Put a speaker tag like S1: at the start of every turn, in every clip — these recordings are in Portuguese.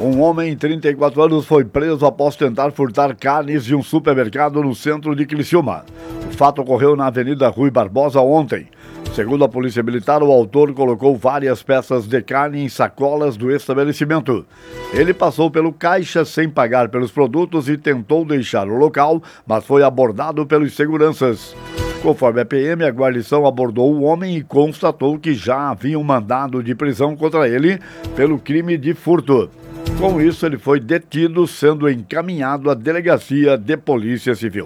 S1: Um homem de 34 anos foi preso após tentar furtar carnes de um supermercado no centro de Criciúma. O fato ocorreu na Avenida Rui Barbosa ontem. Segundo a Polícia Militar, o autor colocou várias peças de carne em sacolas do estabelecimento. Ele passou pelo caixa sem pagar pelos produtos e tentou deixar o local, mas foi abordado pelos seguranças. Conforme a PM, a guarnição abordou o homem e constatou que já havia um mandado de prisão contra ele pelo crime de furto. Com isso, ele foi detido, sendo encaminhado à delegacia de Polícia Civil.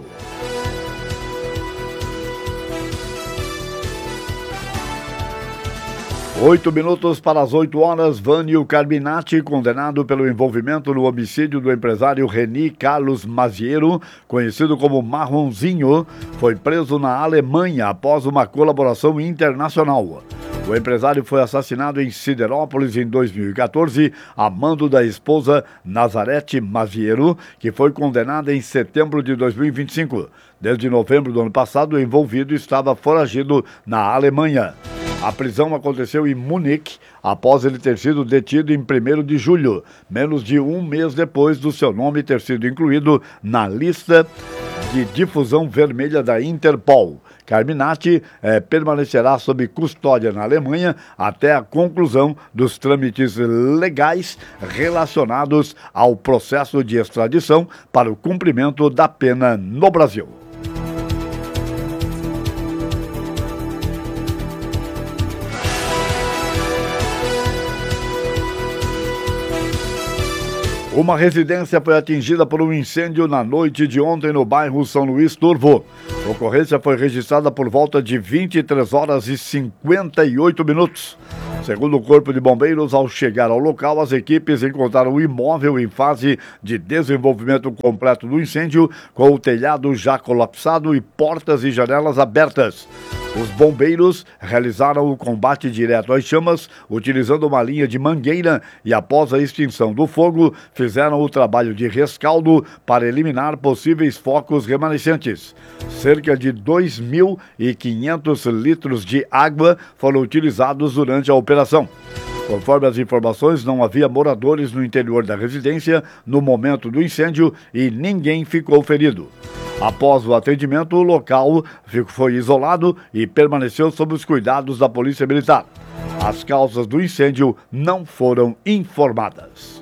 S1: 8 minutos para as 8 horas, Vânio Carminati, condenado pelo envolvimento no homicídio do empresário Reni Carlos Maziero, conhecido como Marronzinho, foi preso na Alemanha após uma colaboração internacional. O empresário foi assassinado em Siderópolis em 2014, a mando da esposa Nazarete Maziero, que foi condenada em setembro de 2025. Desde novembro do ano passado, o envolvido estava foragido na Alemanha. A prisão aconteceu em Munique, após ele ter sido detido em 1º de julho, menos de um mês depois do seu nome ter sido incluído na lista de difusão vermelha da Interpol. Carminati permanecerá sob custódia na Alemanha até a conclusão dos trâmites legais relacionados ao processo de extradição para o cumprimento da pena no Brasil. Uma residência foi atingida por um incêndio na noite de ontem no bairro São Luís Turvo. A ocorrência foi registrada por volta de 23 horas e 58 minutos. Segundo o Corpo de Bombeiros, ao chegar ao local, as equipes encontraram o imóvel em fase de desenvolvimento completo do incêndio, com o telhado já colapsado e portas e janelas abertas. Os bombeiros realizaram o combate direto às chamas, utilizando uma linha de mangueira e, após a extinção do fogo, fizeram o trabalho de rescaldo para eliminar possíveis focos remanescentes. Cerca de 2.500 litros de água foram utilizados durante a operação. Conforme as informações, não havia moradores no interior da residência no momento do incêndio e ninguém ficou ferido. Após o atendimento, o local foi isolado e permaneceu sob os cuidados da Polícia Militar. As causas do incêndio não foram informadas.